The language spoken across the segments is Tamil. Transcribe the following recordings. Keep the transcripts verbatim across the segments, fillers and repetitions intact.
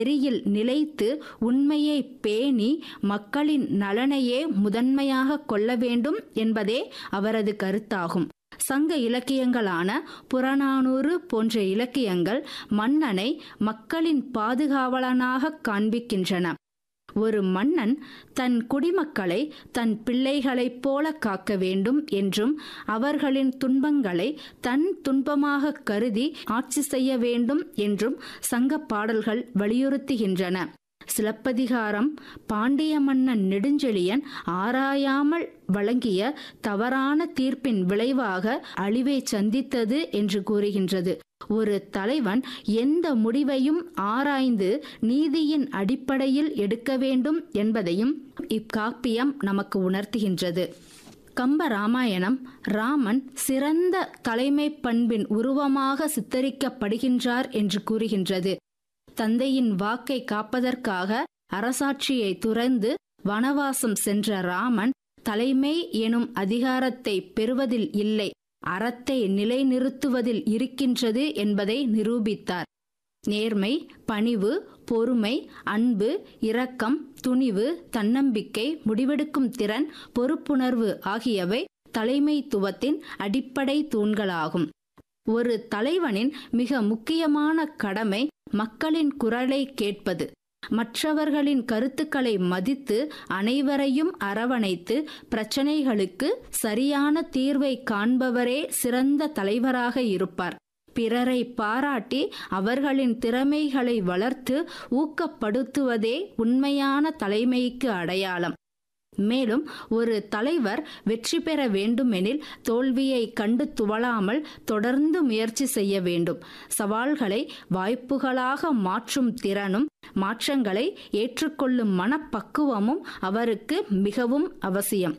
நெறியில் நிலைத்து உண்மையை பேணி மக்களின் நலனையே முதன்மையாக கொள்ள வேண்டும் என்பதே அவரது கருத்தாகும். சங்க இலக்கியங்களான புறநானூறு போன்ற இலக்கியங்கள் மன்னனை மக்களின் பாதுகாவலனாக காண்பிக்கின்றன. ஒரு மன்னன் தன் குடிமக்களை தன் பிள்ளைகளைப் போல காக்க வேண்டும் என்றும் அவர்களின் துன்பங்களை தன் துன்பமாக கருதி ஆட்சி செய்ய வேண்டும் என்றும் சங்க பாடல்கள் வலியுறுத்துகின்றன. சிலப்பதிகாரம் பாண்டிய மன்னன் நெடுஞ்செழியன் ஆராயாமல் வழங்கிய தவறான தீர்ப்பின் விளைவாக அழிவை சந்தித்தது என்று கூறுகின்றது. ஒரு தலைவன் எந்த முடிவையும் ஆராய்ந்து நீதியின் அடிப்படையில் எடுக்க வேண்டும் என்பதையும் இக்காப்பியம் நமக்கு உணர்த்துகின்றது. கம்ப ராமாயணம் ராமன் சிறந்த தலைமை பண்பின் உருவமாக சித்தரிக்கப்படுகின்றார் என்று கூறுகின்றது. தந்தையின் வாக்கை காப்பதற்காக அரசாட்சியை துறந்து வனவாசம் சென்ற ராமன் தலைமை எனும் அதிகாரத்தை பெறுவதில் இல்லை, அறத்தை நிலைநிறுத்துவதில் இருக்கின்றது என்பதை நிரூபித்தார். நேர்மை, பணிவு, பொறுமை, அன்பு, இரக்கம், துணிவு, தன்னம்பிக்கை, முடிவெடுக்கும் திறன், பொறுப்புணர்வு ஆகியவை தலைமைத்துவத்தின் அடிப்படை தூண்களாகும். ஒரு தலைவனின் மிக முக்கியமான கடமை மக்களின் குரலை கேட்பது, மற்றவர்களின் கருத்துக்களை மதித்து அனைவரையும் அரவணைத்து பிரச்சனைகளுக்கு சரியான தீர்வை காண்பவரே சிறந்த தலைவராக இருப்பார். பிறரை பாராட்டி அவர்களின் திறமைகளை வளர்த்து ஊக்கப்படுத்துவதே உண்மையான தலைமைக்கு அடையாளம். மேலும் ஒரு தலைவர் வெற்றி பெற வேண்டுமெனில் தோல்வியை கண்டு துவளாமல் தொடர்ந்து முயற்சி செய்ய வேண்டும். சவால்களை வாய்ப்புகளாக மாற்றும் திறனும் மாற்றங்களை ஏற்றுக்கொள்ளும் மனப்பக்குவமும் அவருக்கு மிகவும் அவசியம்.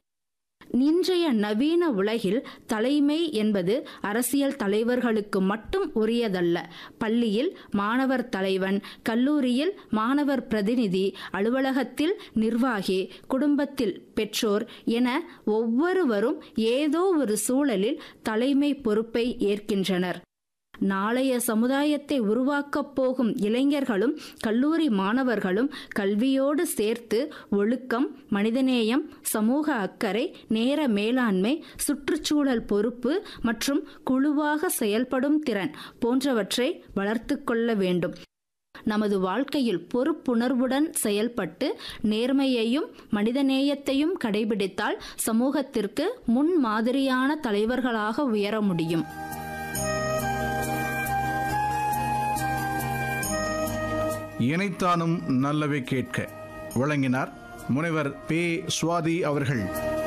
இன்றைய நவீன உலகில் தலைமை என்பது அரசியல் தலைவர்களுக்கு மட்டும் உரியதல்ல. பள்ளியில் மாணவர் தலைவன், கல்லூரியில் மாணவர் பிரதிநிதி, அலுவலகத்தில் நிர்வாகி, குடும்பத்தில் பெற்றோர் என ஒவ்வொருவரும் ஏதோ ஒரு சூழலில் தலைமை பொறுப்பை ஏற்கின்றனர். நாளைய சமுதாயத்தை உருவாக்கப் போகும் இளைஞர்களும் கல்லூரி மாணவர்களும் கல்வியோடு சேர்த்து ஒழுக்கம், மனிதநேயம், சமூக அக்கறை, நேர மேலாண்மை, சுற்றுச்சூழல் பொறுப்பு மற்றும் குழுவாக செயல்படும் திறன் போன்றவற்றை வளர்த்து கொள்ள வேண்டும். நமது வாழ்க்கையில் பொறுப்புணர்வுடன் செயல்பட்டு நேர்மையையும் மனிதநேயத்தையும் கடைபிடித்தால் சமூகத்திற்கு முன்மாதிரியான தலைவர்களாக உயர முடியும். இணைத்தானும் நல்லவை கேட்க வழங்கினார் முனைவர் பே. சுவாதி அவர்கள்.